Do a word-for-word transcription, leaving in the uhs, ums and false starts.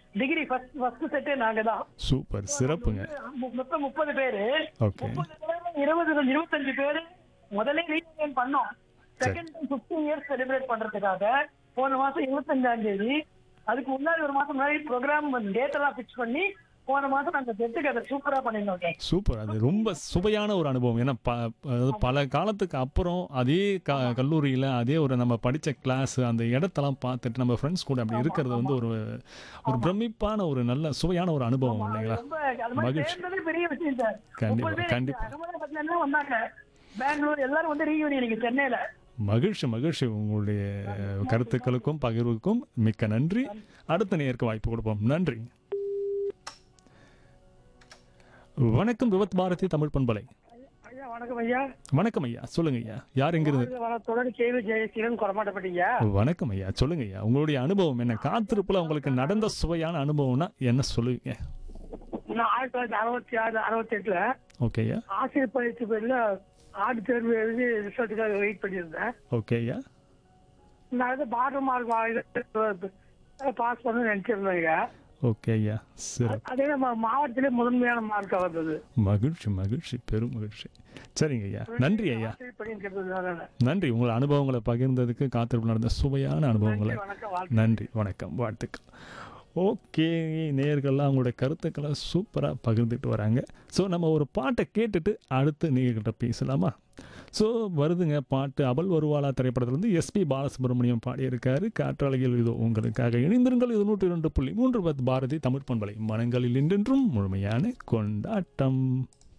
Degree first first செட்டே நாங்க தான். சூப்பர், சிறப்புங்க. மு- மொத்தம் முப்பது பேரு. ஓகே. முப்பது பேரு இருபது இருபத்தஞ்சு பேரு முதல்ல ரீயூனியன் பண்ணோம். Second time fifteen years celebrate பண்றதுக்காக போன மாசம் இருபத்தஞ்சாம் தேதி, அதுக்கு முன்னாடி ஒரு மாசம் முன்னாடி ப்ரோக்ராம் டேட் எல்லாம் பிக்ஸ் பண்ணி போன மாசம் நாங்க கெட்டுக்கு அதை சூப்பரா பண்ணிருந்தோம். சூப்பர். அது ரொம்ப சுவையான ஒரு அனுபவம். ஏன்னா ப அதாவது பல காலத்துக்கு அப்புறம் அதே க கல்லூரியில் அதே ஒரு நம்ம படித்த கிளாஸ் அந்த இடத்தெல்லாம் பார்த்துட்டு நம்ம ஃப்ரெண்ட்ஸ் கூட அப்படி இருக்கிறது வந்து ஒரு ஒரு பிரமிப்பான ஒரு நல்ல சுவையான ஒரு அனுபவம் இல்லைங்களா? ரொம்ப அது மாதிரி மகிழ்ச்சி. சேர்ந்ததே பெரிய விஷயம் சார். கண்டிப்பா, முப்பது பேர் கண்டிப்பா. அகமதாபாத்ல இருந்து வந்தாங்க, பெங்களூர் எல்லாரும் வந்து ரீயூனியன் இங்க சென்னையில. மகிழ்ச்சி, மகிழ்ச்சி. உங்களுடைய கருத்துக்களுக்கும் பகிர்வுக்கும் மிக்க நன்றி. அடுத்த நேருக்கு வாய்ப்பு கொடுப்போம். நன்றி. வணக்கம் விவத் பாரதி தமிழ் பண்பலை. ஐயா வணக்கம் ஐயா. வணக்கம் ஐயா, சொல்லுங்க ஐயா. யார் எங்கிருந்து? தொடர்ந்து கேள்வி ஜெயசீலன் கொரமாட்டப்பட்டீங்க. வணக்கம் ஐயா, சொல்லுங்க ஐயா. உங்களுடைய அனுபவம் என்ன? காத்திருப்புல உங்களுக்கு நடந்த சுவையான அனுபவம்னா என்ன சொல்லுவீங்க? நான் ஆயிரத்தி தொள்ளாயிரத்தி அறுபத்தி ஆறு அறுபத்தி எட்டுல ஓகே ஐயா. ஆசிரியர் பயிற்சி பேர்ல ஆடு தேர்வு எழுதி ரிசல்ட்டுக்காக வெயிட் பண்ணியிருந்தேன். ஓகே ஐயா. நான் வந்து பார்டர் மார்க் பாஸ் பண்ண நினைச்சிருந்தேங்க. ஓகே ஐயா, சிறப்பு. அதே நம்ம மாவட்டத்திலே முதன்மையான மார்க் வந்தது. மகிழ்ச்சி, மகிழ்ச்சி, பெரும் மகிழ்ச்சி. சரிங்க ஐயா, நன்றி ஐயா. ஆசிரியர் பணிங்கிறதுனால. நன்றி. உங்கள் அனுபவங்களை பகிர்ந்ததுக்கு, காத்திருப்பு நடந்த சுவையான அனுபவங்களை. வணக்கம், வாழ்த்து. நன்றி, வணக்கம், வாழ்த்துக்கள். ஓகே, நேயர்கள்லாம் அவங்களோட கருத்துக்களை சூப்பராக பகிர்ந்துட்டு வராங்க. ஸோ நம்ம ஒரு பாட்டை கேட்டுட்டு அடுத்து நேயர்கிட்ட பேசலாமா? ஸோ வருதுங்க பாட்டு. அவள் வருவாளா திரைப்படத்திலிருந்து எஸ்பி பாலசுப்ரமணியம் பாடியிருக்காரு. காற்றாலையில் இதோ உங்களுக்காக இணைந்திருங்கள். இது நூற்றி இரண்டு புள்ளி மூன்று பத் பாரதி தமிழ் பண்பலை. மனங்களில் இன்றென்றும் முழுமையான கொண்டாட்டம்.